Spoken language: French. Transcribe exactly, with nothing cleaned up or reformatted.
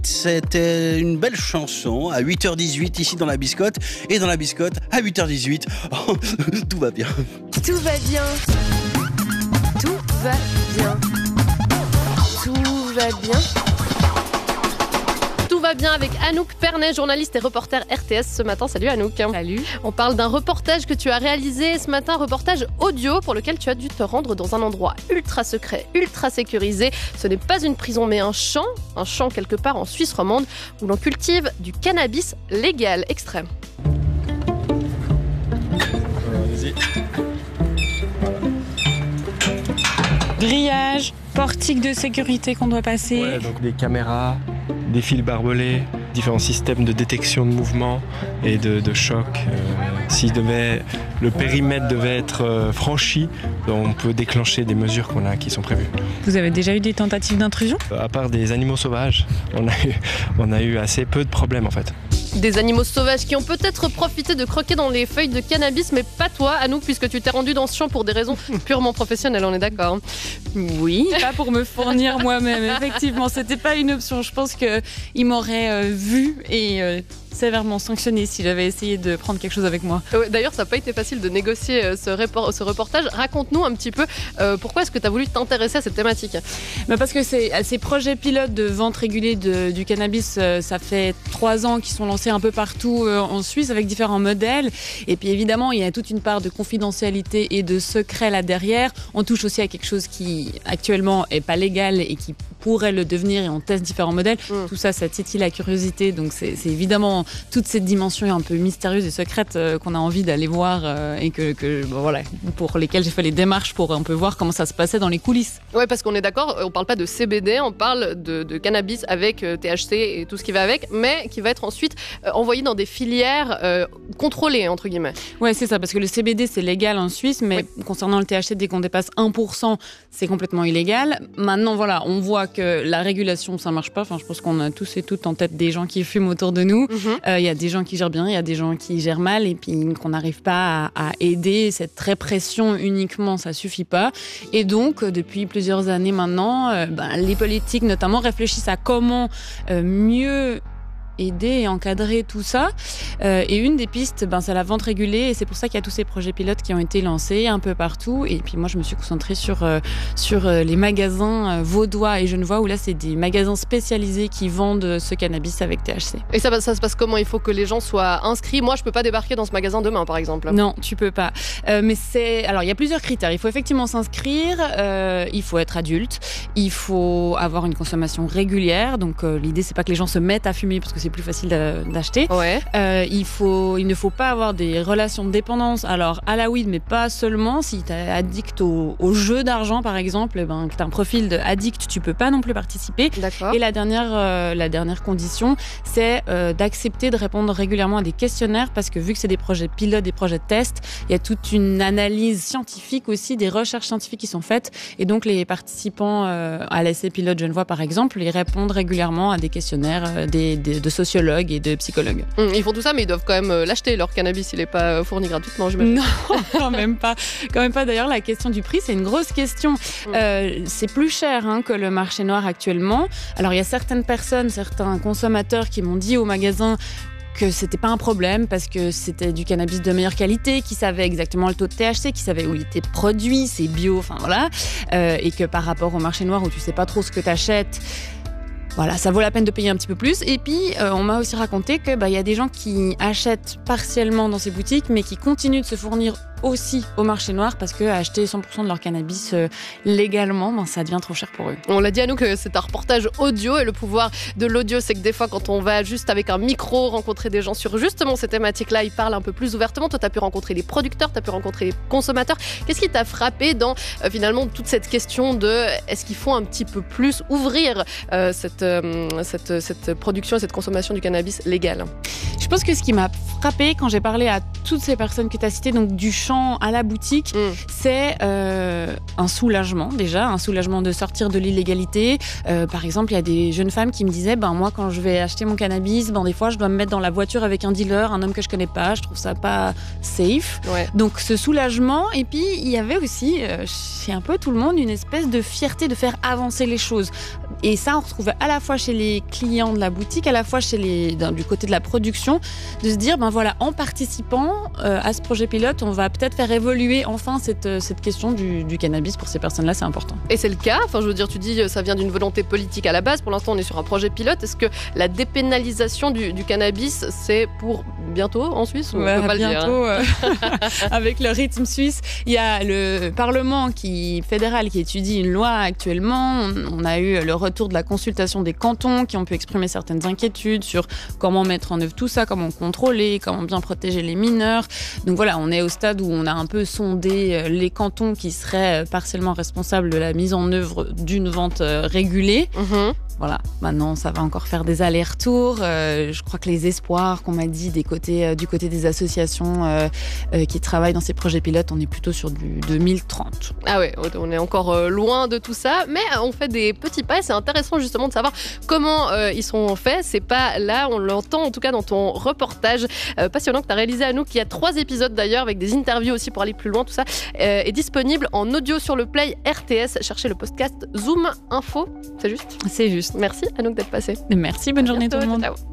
C'était une belle chanson à huit heures dix-huit ici dans la Biscotte. Et dans la Biscotte, à huit heures dix-huit, oh, tout va bien. Tout va bien. Tout va bien. Tout va bien. Tout va bien avec Anouk Pernet, journaliste et reporter R T S ce matin. Salut Anouk. Salut. On parle d'un reportage que tu as réalisé ce matin, un reportage audio pour lequel tu as dû te rendre dans un endroit ultra secret, ultra sécurisé. Ce n'est pas une prison mais un champ, un champ quelque part en Suisse romande où l'on cultive du cannabis légal. Extrême. Vas-y. Grillage, portique de sécurité qu'on doit passer. Ouais, donc des caméras, des fils barbelés, différents systèmes de détection de mouvement et de, de choc. Euh, si devait, le périmètre devait être euh, franchi, on peut déclencher des mesures qu'on a, qui sont prévues. Vous avez déjà eu des tentatives d'intrusion ? À part des animaux sauvages, on a eu, on a eu assez peu de problèmes en fait. Des animaux sauvages qui ont peut-être profité de croquer dans les feuilles de cannabis, mais pas toi, Anouk, puisque tu t'es rendu dans ce champ pour des raisons purement professionnelles, on est d'accord. Oui, pas pour me fournir moi-même. Effectivement, c'était pas une option. Je pense qu'il m'aurait euh, vu et euh, sévèrement sanctionné si j'avais essayé de prendre quelque chose avec moi. D'ailleurs, ça n'a pas été facile de négocier ce, report, ce reportage. Raconte-nous un petit peu euh, pourquoi est-ce que tu as voulu t'intéresser à cette thématique ? Bah parce que c'est, ces projets pilotes de vente régulée de, du cannabis, euh, ça fait trois ans qu'ils sont lancés un peu partout euh, en Suisse avec différents modèles. Et puis évidemment, il y a toute une part de confidentialité et de secret là derrière. On touche aussi à quelque chose qui actuellement est pas légal et qui pourrait le devenir et on teste différents modèles. Mmh. Tout ça, ça titille la curiosité. Donc c'est, c'est évidemment toute cette dimension un peu mystérieuse et secrète euh, qu'on a envie d'aller voir euh, et que, que bon, voilà, pour lesquelles j'ai fait les démarches pour un peu voir comment ça se passait dans les coulisses. Ouais, parce qu'on est d'accord, on parle pas de C B D, on parle de, de cannabis avec euh, T H C et tout ce qui va avec, mais qui va être ensuite euh, envoyé dans des filières euh, contrôlées, entre guillemets. Ouais, c'est ça, parce que le C B D, c'est légal en Suisse, mais oui. Concernant le T H C, dès qu'on dépasse un pour cent, c'est complètement illégal. Maintenant, voilà, on voit que la régulation, ça marche pas. Enfin, je pense qu'on a tous et toutes en tête des gens qui fument autour de nous. Il mm-hmm. euh, y a des gens qui gèrent bien, il y a des gens qui gèrent mal, et puis qu'on n'arrive pas à, à aider. Cette répression uniquement, ça suffit pas. Et donc, depuis plusieurs années maintenant, euh, ben, les politiques notamment réfléchissent à comment euh, mieux aider et encadrer tout ça. Euh, et une des pistes, ben, c'est la vente régulée. Et c'est pour ça qu'il y a tous ces projets pilotes qui ont été lancés un peu partout. Et puis moi, je me suis concentrée sur, euh, sur euh, les magasins euh, vaudois et genevois, où là, c'est des magasins spécialisés qui vendent ce cannabis avec T H C. Et ça, ça se passe comment ? Il faut que les gens soient inscrits. Moi, je peux pas débarquer dans ce magasin demain, par exemple. Non, tu peux pas. Euh, mais c'est... Alors, il y a plusieurs critères. Il faut effectivement s'inscrire. Euh, il faut être adulte. Il faut avoir une consommation régulière. Donc, euh, l'idée, c'est pas que les gens se mettent à fumer parce que c'est plus facile d'acheter. Ouais. Euh, il, faut, il ne faut pas avoir des relations de dépendance. Alors, à la weed, mais pas seulement. Si tu es addict au, au jeu d'argent, par exemple, ben, que tu as un profil d'addict, tu peux pas non plus participer. D'accord. Et la dernière, euh, la dernière condition, c'est euh, d'accepter de répondre régulièrement à des questionnaires, parce que vu que c'est des projets pilotes, des projets de test, il y a toute une analyse scientifique aussi, des recherches scientifiques qui sont faites. Et donc, les participants euh, à l'essai pilote Genevois, par exemple, ils répondent régulièrement à des questionnaires euh, des, des, de sociologues et de psychologues. Mmh, ils font tout ça, mais ils doivent quand même l'acheter, leur cannabis. Il n'est pas fourni gratuitement, j'imagine. Non, quand même pas. Quand même pas. D'ailleurs, la question du prix, c'est une grosse question. Mmh. Euh, c'est plus cher hein, que le marché noir actuellement. Alors, il y a certaines personnes, certains consommateurs qui m'ont dit au magasin que c'était pas un problème parce que c'était du cannabis de meilleure qualité, qui savait exactement le taux de T H C, qui savait où il était produit, c'est bio, enfin voilà, euh, et que par rapport au marché noir où tu sais pas trop ce que t'achètes, voilà, ça vaut la peine de payer un petit peu plus. Et puis, euh, on m'a aussi raconté que bah, y a des gens qui achètent partiellement dans ces boutiques, mais qui continuent de se fournir aussi au marché noir parce que acheter cent pour cent de leur cannabis euh, légalement, ben, ça devient trop cher pour eux. On l'a dit à nous que c'est un reportage audio et le pouvoir de l'audio, c'est que des fois, quand on va juste avec un micro rencontrer des gens sur justement ces thématiques-là, ils parlent un peu plus ouvertement. Toi, tu as pu rencontrer les producteurs, tu as pu rencontrer les consommateurs. Qu'est-ce qui t'a frappé dans euh, finalement toute cette question de est-ce qu'il faut un petit peu plus ouvrir euh, cette, euh, cette, cette production et cette consommation du cannabis légal ? Je pense que ce qui m'a frappé quand j'ai parlé à toutes ces personnes que tu as citées, donc du champ à la boutique, mmh. c'est euh, un soulagement déjà, un soulagement de sortir de l'illégalité. Euh, par exemple, il y a des jeunes femmes qui me disaient, ben moi quand je vais acheter mon cannabis, ben des fois je dois me mettre dans la voiture avec un dealer, un homme que je connais pas, je trouve ça pas safe. Ouais. Donc ce soulagement, et puis il y avait aussi euh, chez un peu tout le monde une espèce de fierté de faire avancer les choses. Et ça, on retrouve à la fois chez les clients de la boutique, à la fois chez les, du côté de la production, de se dire, ben voilà, en participant euh, à ce projet pilote, on va peut-être faire évoluer enfin cette, cette question du, du cannabis. Pour ces personnes-là, c'est important. Et c'est le cas. Enfin, je veux dire, tu dis, ça vient d'une volonté politique à la base. Pour l'instant, on est sur un projet pilote. Est-ce que la dépénalisation du, du cannabis, c'est pour bientôt en Suisse ou ouais, on peut pas bientôt, le dire, hein. euh, avec le rythme suisse, il y a le Parlement qui, fédéral qui étudie une loi actuellement. On, on a eu le retour de la consultation des cantons qui ont pu exprimer certaines inquiétudes sur comment mettre en œuvre tout ça, comment contrôler, comment bien protéger les mineurs. Donc voilà, on est au stade où on a un peu sondé les cantons qui seraient partiellement responsables de la mise en œuvre d'une vente régulée. Mmh. Voilà, maintenant ça va encore faire des allers-retours. Euh, je crois que les espoirs qu'on m'a dit des côtés, euh, du côté des associations euh, euh, qui travaillent dans ces projets pilotes, on est plutôt sur du deux mille trente. Ah ouais, on est encore euh, loin de tout ça, mais on fait des petits pas et c'est intéressant justement de savoir comment euh, ils sont faits. C'est pas là, on l'entend en tout cas dans ton reportage euh, passionnant que tu as réalisé à nous, qui a trois épisodes d'ailleurs avec des interviews aussi pour aller plus loin. Tout ça euh, est disponible en audio sur le Play R T S. Cherchez le podcast Zoom Info, c'est juste ? C'est juste. Merci Anouk d'être passée. Merci, bonne journée tout le monde. Ciao.